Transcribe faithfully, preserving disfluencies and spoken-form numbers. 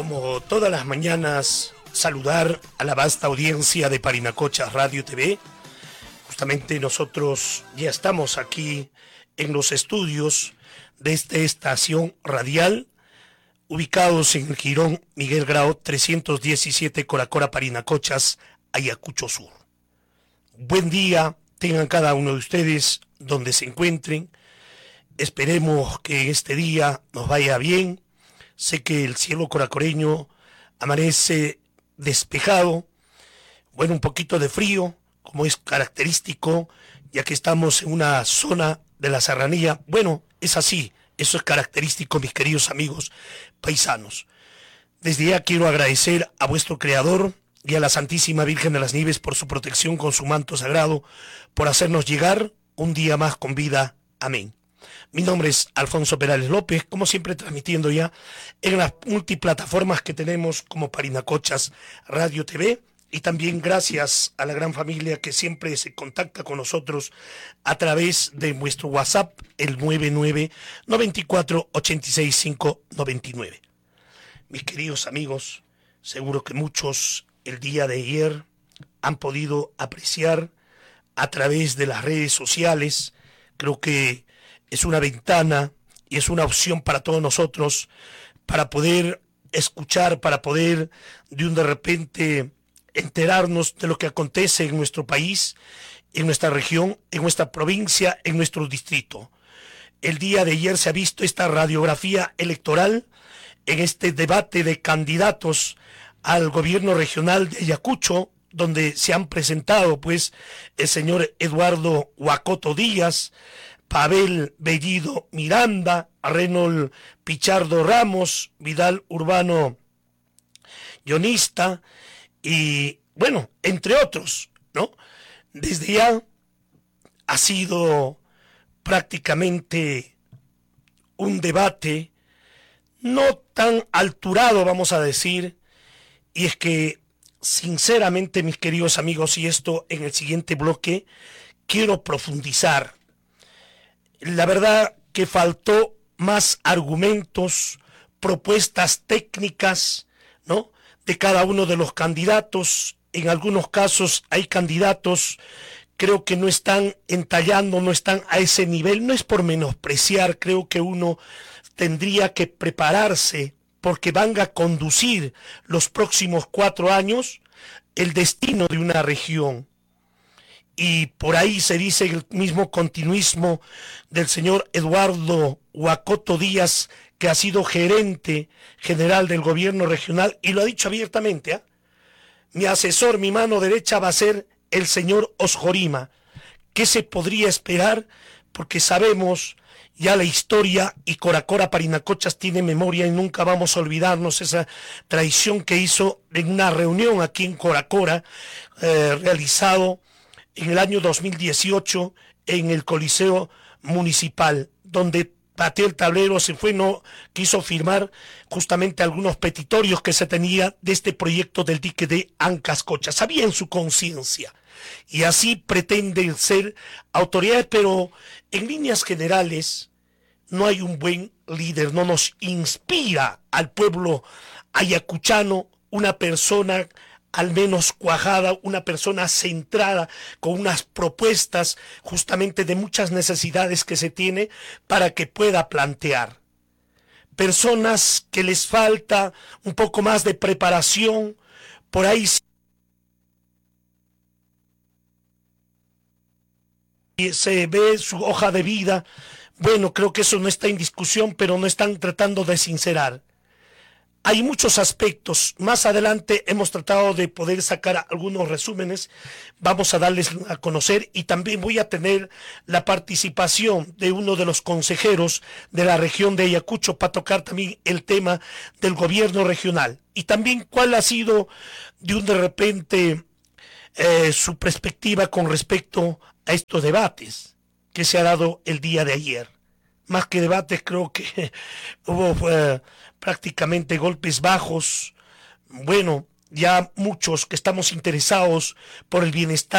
como todas las mañanas, saludar a la vasta audiencia de Parinacochas Radio T V. Justamente nosotros ya estamos aquí en los estudios de esta estación radial, ubicados en el Jirón Miguel Grau trescientos diecisiete, Coracora, Parinacochas, Ayacucho Sur. Buen día tengan cada uno de ustedes donde se encuentren. Esperemos que este día nos vaya bien. Sé que el cielo coracoreño amanece despejado, bueno, un poquito de frío, como es característico, ya que estamos en una zona de la serranía. Bueno, es así, eso es característico, mis queridos amigos paisanos. Desde ya quiero agradecer a vuestro Creador y a la Santísima Virgen de las Nieves por su protección con su manto sagrado, por hacernos llegar un día más con vida. Amén. Mi nombre es Alfonso Perales López, como siempre transmitiendo ya en las multiplataformas que tenemos como Parinacochas Radio T V, y también gracias a la gran familia que siempre se contacta con nosotros a través de nuestro WhatsApp, el nueve nueve nueve cuatro ocho seis cinco nueve nueve. Mis queridos amigos, seguro que muchos el día de ayer han podido apreciar a través de las redes sociales. Creo que es una ventana y es una opción para todos nosotros para poder escuchar, para poder de un de repente enterarnos de lo que acontece en nuestro país, en nuestra región, en nuestra provincia, en nuestro distrito. El día de ayer se ha visto esta radiografía electoral en este debate de candidatos al gobierno regional de Ayacucho, donde se han presentado pues el señor Eduardo Huacoto Díaz, Pavel Bellido Miranda, Reynold Pichardo Ramos, Vidal Urbano Guionista, y bueno, entre otros, ¿no? Desde ya ha sido prácticamente un debate no tan alturado, vamos a decir, y es que sinceramente, mis queridos amigos, y esto en el siguiente bloque quiero profundizar. La verdad que faltó más argumentos, propuestas técnicas, ¿no?, de cada uno de los candidatos. En algunos casos hay candidatos, creo que no están entallando, no están a ese nivel. No es por menospreciar, creo que uno tendría que prepararse porque van a conducir los próximos cuatro años el destino de una región. Y por ahí se dice el mismo continuismo del señor Eduardo Huacoto Díaz, que ha sido gerente general del gobierno regional, y lo ha dicho abiertamente, ¿eh? Mi asesor, mi mano derecha va a ser el señor Osjorima. ¿Qué se podría esperar? Porque sabemos ya la historia, y Coracora Parinacochas tiene memoria, y nunca vamos a olvidarnos esa traición que hizo en una reunión aquí en Coracora, eh, realizado en el año dos mil dieciocho en el Coliseo Municipal, donde pateó el tablero, se fue, no quiso firmar justamente algunos petitorios que se tenía de este proyecto del dique de Ancascocha. Sabía en su conciencia, y así pretenden ser autoridades, pero en líneas generales no hay un buen líder, no nos inspira al pueblo ayacuchano una persona al menos cuajada, una persona centrada, con unas propuestas justamente de muchas necesidades que se tiene para que pueda plantear. Personas que les falta un poco más de preparación, por ahí se ve su hoja de vida. Bueno, creo que eso no está en discusión, pero no están tratando de sincerar. Hay muchos aspectos. Más adelante hemos tratado de poder sacar algunos resúmenes. Vamos a darles a conocer, y también voy a tener la participación de uno de los consejeros de la región de Ayacucho para tocar también el tema del gobierno regional. Y también cuál ha sido de un de repente eh, su perspectiva con respecto a estos debates que se ha dado el día de ayer. Más que debates, creo que hubo eh, prácticamente golpes bajos. Bueno, ya muchos que estamos interesados por el bienestar